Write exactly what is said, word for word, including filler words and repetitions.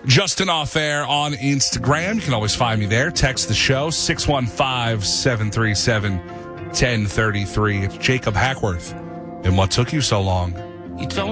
Justin Off Air on Instagram. You can always find me there. Text the show, six one five, seven three seven, one zero three three. It's Jacob Hackworth. And what took you so long? You don't